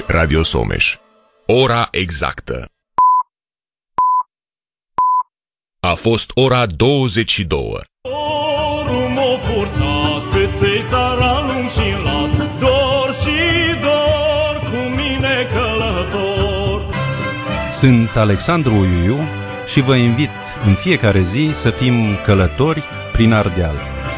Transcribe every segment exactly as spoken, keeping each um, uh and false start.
Radio Someș. Ora exactă. A fost ora douăzeci și două. Dorul m-a purtat pe țara lung și lat, dor și dor cu mine călător. Sunt Alexandru Uiuiu și vă invit în fiecare zi să fim călători prin Ardeal.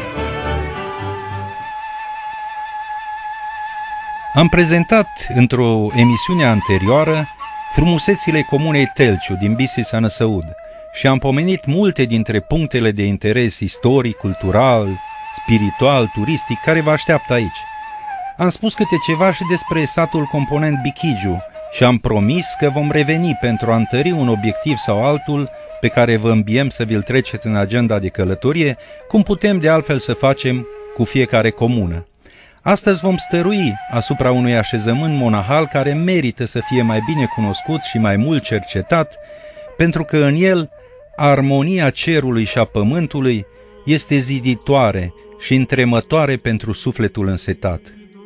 Am prezentat într-o emisiune anterioară frumusețile comunei Telciu din Bistrița Năsăud și am pomenit multe dintre punctele de interes istoric, cultural, spiritual, turistic care vă așteaptă aici. Am spus câte ceva și despre satul component Bichigiu și am promis că vom reveni pentru a întări un obiectiv sau altul pe care vă îmbiem să vi-l treceți în agenda de călătorie, cum putem de altfel să facem cu fiecare comună. Astăzi vom stărui asupra unui așezământ monahal care merită să fie mai bine cunoscut și mai mult cercetat, pentru că în el armonia cerului și a pământului este ziditoare și întremătoare pentru sufletul însetat.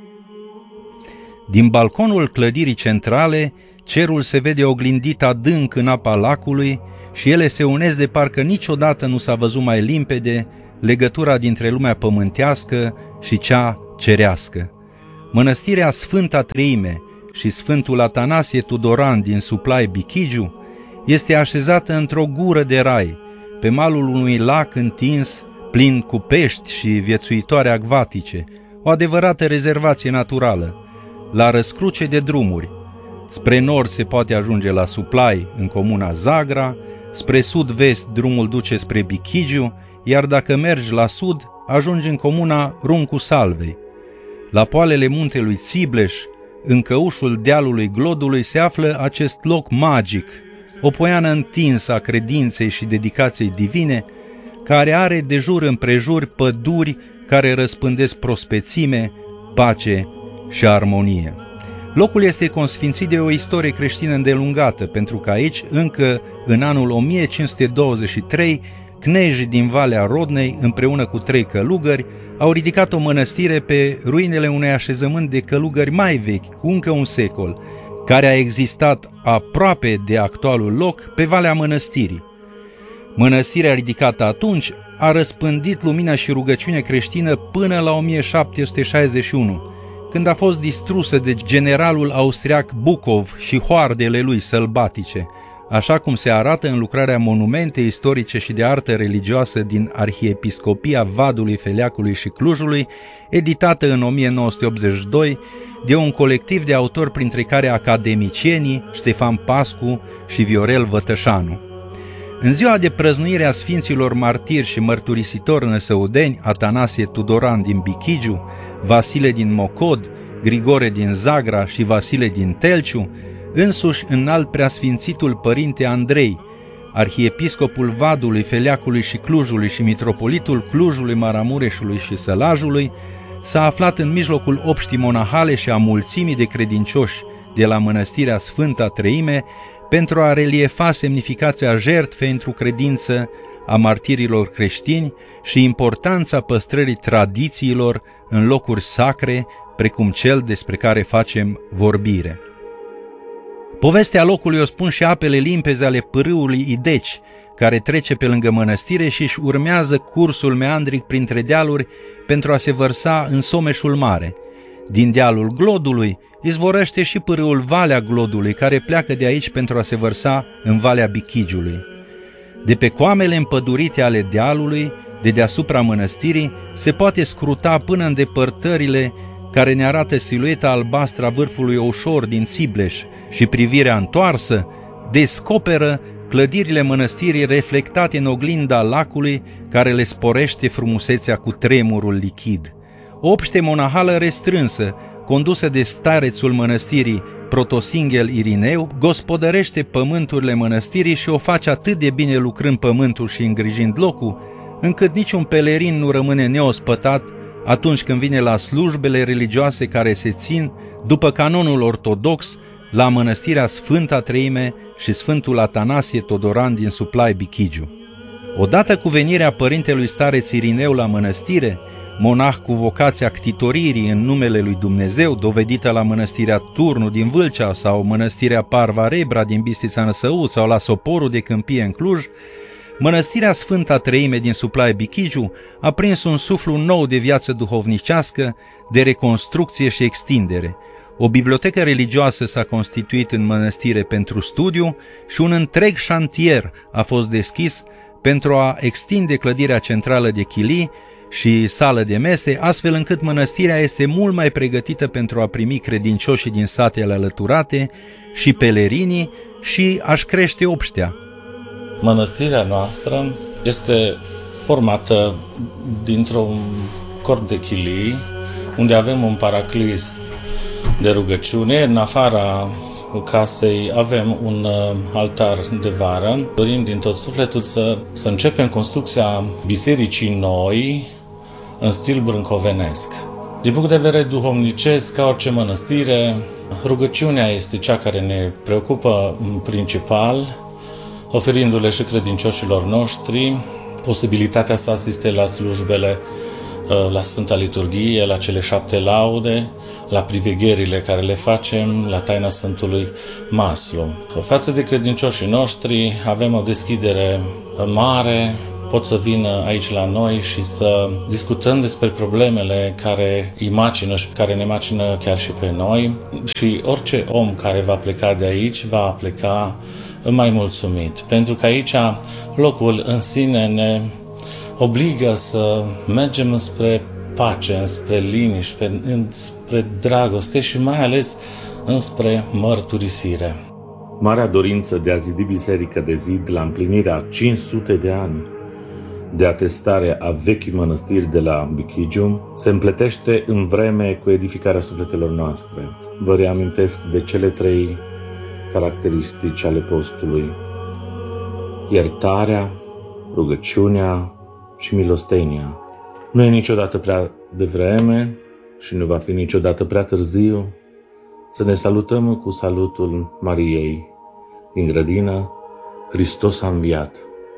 Din balconul clădirii centrale, cerul se vede oglindit adânc în apa lacului și ele se unesc de parcă niciodată nu s-a văzut mai limpede legătura dintre lumea pământească și cea cerească. Mănăstirea Sfânta Treime și Sfântul Atanasie Tudoran din Suplai Bichigiu este așezată într-o gură de rai, pe malul unui lac întins, plin cu pești și viețuitoare acvatice, o adevărată rezervație naturală, la răscruce de drumuri. Spre nord se poate ajunge la Suplai, în comuna Zagra, spre sud-vest drumul duce spre Bichigiu, iar dacă mergi la sud, ajungi în comuna Runcu Salvei. La poalele muntelui Țibleș, în căușul dealului Glodului, se află acest loc magic, o poiană întinsă a credinței și dedicației divine, care are de jur împrejur păduri care răspândesc prospețime, pace și armonie. Locul este consfințit de o istorie creștină îndelungată, pentru că aici, încă în anul o mie cinci sute douăzeci și trei, cnejii din Valea Rodnei, împreună cu trei călugări, au ridicat o mănăstire pe ruinele unui așezământ de călugări mai vechi, cu încă un secol, care a existat aproape de actualul loc pe Valea Mănăstirii. Mănăstirea ridicată atunci a răspândit lumina și rugăciune creștină până la o mie șapte sute șaizeci și unu, când a fost distrusă de generalul austriac Bucov și hoardele lui sălbatice, așa cum se arată în lucrarea Monumente istorice și de artă religioasă din Arhiepiscopia Vadului, Feleacului și Clujului, editată în o mie nouă sute optzeci și doi de un colectiv de autori, printre care academicienii Ștefan Pascu și Viorel Vătășanu. În ziua de prăznuire a Sfinților Martiri și Mărturisitori năsăudeni, Atanasie Tudoran din Bichigiu, Vasile din Mocod, Grigore din Zagra și Vasile din Telciu, însuși înalt preasfințitul Părinte Andrei, arhiepiscopul Vadului, Feleacului și Clujului și mitropolitul Clujului, Maramureșului și Sălajului, s-a aflat în mijlocul obștii monahale și a mulțimii de credincioși de la mănăstirea Sfânta Treime pentru a reliefa semnificația jertfei într-o credință a martirilor creștini și importanța păstrării tradițiilor în locuri sacre, precum cel despre care facem vorbire. Povestea locului o spun și apele limpezi ale pârâului Ideci, care trece pe lângă mănăstire și își urmează cursul meandric printre dealuri pentru a se vărsa în Someșul Mare. Din dealul Glodului izvorăște și pârâul Valea Glodului, care pleacă de aici pentru a se vărsa în Valea Bichigiului. De pe coamele împădurite ale dealului, de deasupra mănăstirii, se poate scruta până în depărtările care ne arată silueta albastră a vârfului Oșor din Țibleș și privirea întoarsă descoperă clădirile mănăstirii reflectate în oglinda lacului care le sporește frumusețea cu tremurul lichid. O obște monahală restrânsă, condusă de starețul mănăstirii Protosinghel Irineu, gospodărește pământurile mănăstirii și o face atât de bine lucrând pământul și îngrijind locul, încât niciun pelerin nu rămâne neospătat atunci când vine la slujbele religioase care se țin, după canonul ortodox, la mănăstirea Sfânta Treime și Sfântul Atanasie Tudoran din Suplai Bichigiu. Odată cu venirea părintelui stareț Irineu la mănăstire, monah cu vocația ctitoririi în numele lui Dumnezeu, dovedită la mănăstirea Turnu din Vâlcea sau mănăstirea Parva Rebra din Bistrița Năsău sau la Soporul de Câmpie în Cluj, mănăstirea Sfânta Treime din Suplaie Bichigiu a prins un suflu nou de viață duhovnicească, de reconstrucție și extindere. O bibliotecă religioasă s-a constituit în mănăstire pentru studiu și un întreg șantier a fost deschis pentru a extinde clădirea centrală de chilii și sală de mese, astfel încât mănăstirea este mult mai pregătită pentru a primi credincioșii din satele alăturate și pelerinii și a-și crește obștea. Mănăstirea noastră este formată dintr-un corp de chilii, unde avem un paraclis de rugăciune. În afara casei avem un altar de vară. Dorim din tot sufletul să, să începem construcția bisericii noi în stil brâncovenesc. Din punct de vedere duhovnicesc, ca orice mănăstire, rugăciunea este cea care ne preocupă în principal, oferindu-le și credincioșilor noștri posibilitatea să asiste la slujbele, la Sfânta Liturghie, la cele șapte laude, la privegherile care le facem, la taina Sfântului Maslu. Față de credincioșii noștri avem o deschidere mare, pot să vină aici la noi și să discutăm despre problemele care îi macină și care ne macină chiar și pe noi. Și orice om care va pleca de aici va pleca mai mulțumit, pentru că aici locul în sine ne obligă să mergem înspre pace, înspre liniște, înspre dragoste și mai ales înspre mărturisire. Marea dorință de a zidi biserică de zid la împlinirea cinci sute de ani de atestare a vechii mănăstiri de la Bichigiu se împletește în vreme cu edificarea sufletelor noastre. Vă reamintesc de cele trei caracteristici ale postului: iertarea, rugăciunea și milostenia. Nu e niciodată prea devreme și nu va fi niciodată prea târziu să ne salutăm cu salutul Mariei din grădină: Hristos a înviat.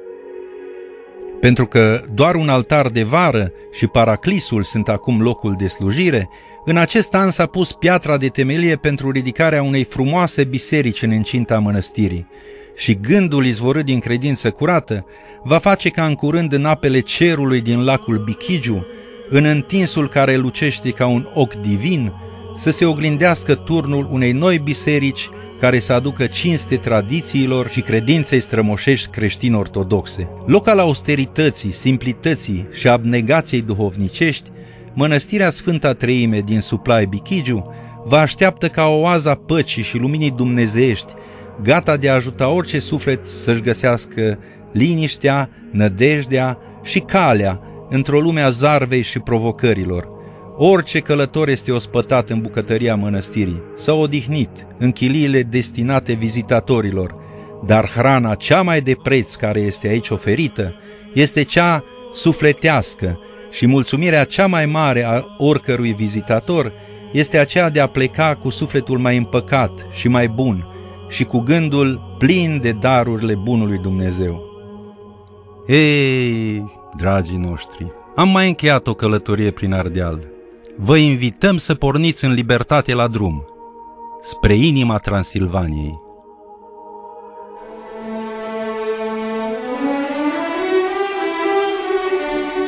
Pentru că doar un altar de vară și paraclisul sunt acum locul de slujire, în acest an s-a pus piatra de temelie pentru ridicarea unei frumoase biserici în incinta mănăstirii și gândul izvorât din credință curată va face ca în curând în apele cerului din lacul Bichigiu, în întinsul care lucește ca un ochi divin, să se oglindească turnul unei noi biserici care să aducă cinste tradițiilor și credinței strămoșești creștin-ortodoxe. Loc al austerității, simplității și abnegației duhovnicești, mănăstirea Sfânta Treime din Suplaie Bichigiu vă așteaptă ca oaza păcii și luminii dumnezeiești, gata de a ajuta orice suflet să-și găsească liniștea, nădejdea și calea într-o lume a zarvei și provocărilor. Orice călător este ospătat în bucătăria mănăstirii, s-a odihnit în chiliile destinate vizitatorilor, dar hrana cea mai de preț care este aici oferită este cea sufletească și mulțumirea cea mai mare a oricărui vizitator este aceea de a pleca cu sufletul mai împăcat și mai bun și cu gândul plin de darurile bunului Dumnezeu. Ei, dragii noștri, am mai încheiat o călătorie prin Ardeal. Vă invităm să porniți în libertate la drum, spre inima Transilvaniei.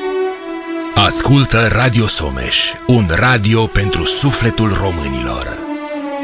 Ascultă Radio Someș, un radio pentru sufletul românilor.